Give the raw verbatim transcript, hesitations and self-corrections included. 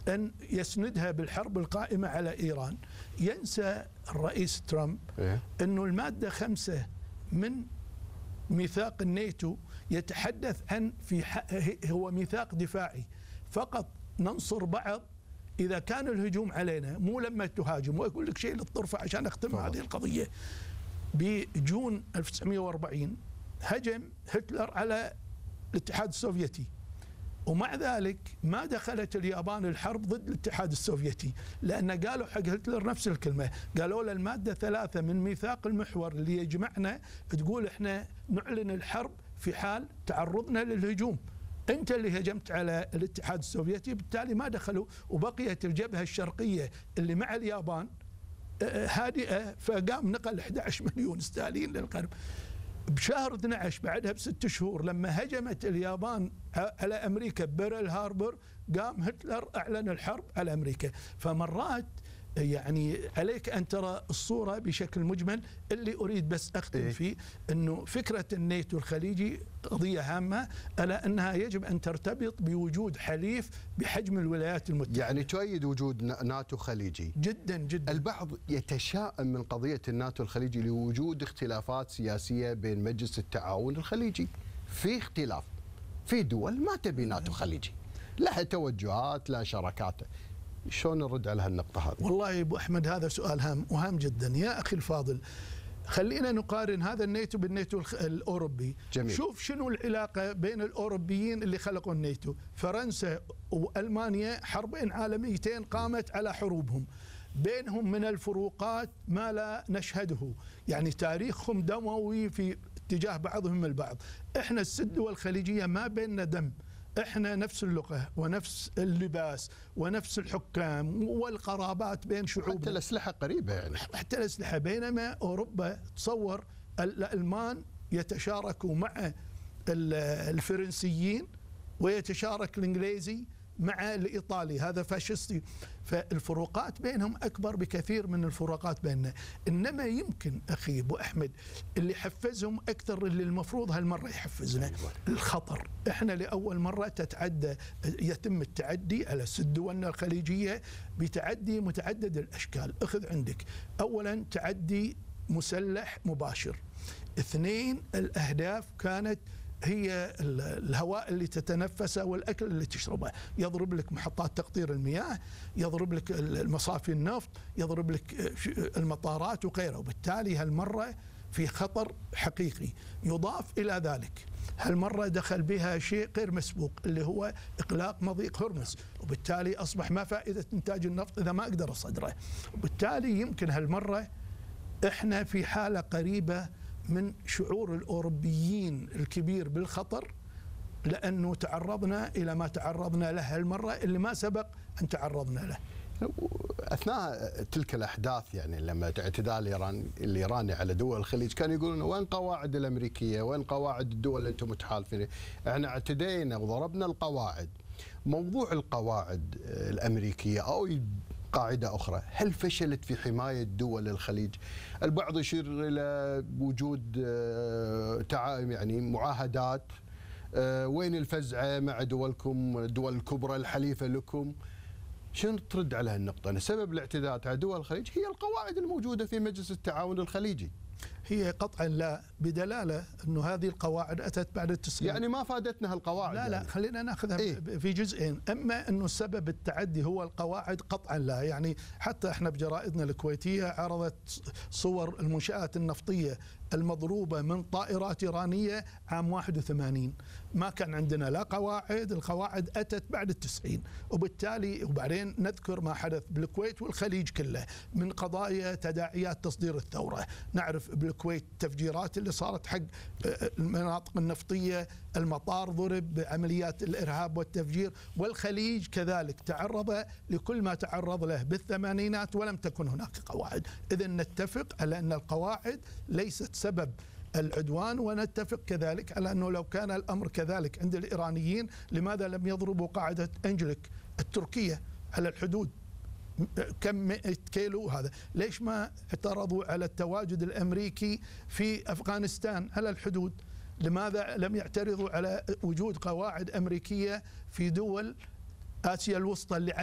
أن يسندها بالحرب القائمة على إيران. ينسى الرئيس ترامب أنه المادة خمسة من ميثاق الناتو يتحدث عن في هو ميثاق دفاعي، فقط ننصر بعض إذا كان الهجوم علينا، مو لما تهاجم. وأقول لك شيء للطرفة عشان أختم هذه القضية. بجون ألف وتسعمئة وأربعين هجم هتلر على الاتحاد السوفيتي، ومع ذلك ما دخلت اليابان الحرب ضد الاتحاد السوفيتي، لأن قالوا حق هتلر نفس الكلمة، قالوا له المادة ثلاثة من ميثاق المحور اللي يجمعنا تقول احنا نعلن الحرب في حال تعرضنا للهجوم. أنت اللي هجمت على الاتحاد السوفيتي، بالتالي ما دخلوا، وبقيت الجبهة الشرقية اللي مع اليابان هادئة، فقام نقل أحد عشر مليون ستالين للغرب. بشهر اثني عشر بعدها بست شهور لما هجمت اليابان على أمريكا بيرل هاربر، قام هتلر أعلن الحرب على أمريكا. فمرات يعني عليك أن ترى الصورة بشكل مجمل. اللي أريد بس أختم إيه؟ فيه أنه فكرة الناتو الخليجي قضية هامة، ألا أنها يجب أن ترتبط بوجود حليف بحجم الولايات المتحدة. يعني تؤيد وجود ناتو خليجي؟ جدا جدا. البعض يتشائم من قضية الناتو الخليجي لوجود اختلافات سياسية بين مجلس التعاون الخليجي. في اختلاف، في دول ما تبي ناتو خليجي، لها توجهات، لها شراكات. شلون نرد على هالنقطة هذه؟ والله يا أبو أحمد هذا سؤال هام وهام جدا يا أخي الفاضل. خلينا نقارن هذا الناتو بالناتو الأوروبي. جميل. شوف شنو العلاقة بين الأوروبيين اللي خلقوا الناتو. فرنسا وألمانيا حربين عالميتين قامت على حروبهم، بينهم من الفروقات ما لا نشهده، يعني تاريخهم دموي في اتجاه بعضهم البعض. احنا الست دول الخليجية ما بيننا دم، احنا نفس اللغة ونفس اللباس ونفس الحكام والقرابات بين شعوبنا، حتى الأسلحة قريبة يعني، حتى الأسلحة. بينما أوروبا تصور الألمان يتشاركوا مع الفرنسيين ويتشارك الإنجليزي مع الإيطالي، هذا فاشستي. فالفروقات بينهم أكبر بكثير من الفروقات بيننا. إنما يمكن أخي أبو أحمد اللي حفزهم أكثر اللي المفروض هالمرة يحفزنا الخطر. إحنا لأول مرة تتعدى يتم التعدي على ست دولنا الخليجية بتعدي متعدد الأشكال. أخذ عندك أولا تعدي مسلح مباشر، اثنين الأهداف كانت هي الهواء اللي تتنفسه والأكل اللي تشربه، يضرب لك محطات تقطير المياه، يضرب لك المصافي النفط، يضرب لك المطارات وغيره. وبالتالي هالمرة في خطر حقيقي. يضاف إلى ذلك هالمرة دخل بها شيء غير مسبوق اللي هو إغلاق مضيق هرمز، وبالتالي أصبح ما فائدة إنتاج النفط إذا ما أقدر أصدره. وبالتالي يمكن هالمرة إحنا في حالة قريبة من شعور الأوروبيين الكبير بالخطر، لأنه تعرضنا إلى ما تعرضنا له هالمرة اللي ما سبق أن تعرضنا له. أثناء تلك الأحداث يعني لما اعتداء الإيران الإيراني على دول الخليج كانوا يقولون وين قواعد الأمريكية، وين قواعد الدول اللي أنتم متحالفين؟ احنا اعتدينا وضربنا القواعد. موضوع القواعد الأمريكية أو قاعدة أخرى، هل فشلت في حماية دول الخليج؟ البعض يشير إلى وجود يعني معاهدات، وين الفزعة مع دولكم، الدول الكبرى الحليفة لكم؟ شنو ترد على هالنقطة؟ أن سبب الاعتداءات على دول الخليج هي القواعد الموجودة في مجلس التعاون الخليجي. هي قطعا لا، بدلالة أنه هذه القواعد أتت بعد التسليم. يعني ما فادتنا هالقواعد؟ لا لا يعني. خلينا ناخذها إيه؟ في جزئين. أما أنه سبب التعدي هو القواعد قطعا لا، يعني حتى احنا بجرائدنا الكويتية عرضت صور المنشآت النفطية المضروبة من طائرات إيرانية عام واحد وثمانين. ما كان عندنا لا قواعد، القواعد أتت بعد التسعين. وبالتالي وبعدين نذكر ما حدث بالكويت والخليج كله من قضايا تداعيات تصدير الثورة. نعرف بالكويت التفجيرات اللي صارت حق المناطق النفطية، المطار ضرب بعمليات الإرهاب والتفجير، والخليج كذلك تعرض لكل ما تعرض له بالثمانينات ولم تكن هناك قواعد. إذن نتفق على أن القواعد ليست سبب العدوان، ونتفق كذلك على أنه لو كان الأمر كذلك عند الإيرانيين لماذا لم يضربوا قاعدة أنجليك التركية على الحدود كم مئة كيلو؟ هذا ليش ما اعترضوا على التواجد الأمريكي في أفغانستان على الحدود؟ لماذا لم يعترضوا على وجود قواعد أمريكية في دول آسيا الوسطى اللي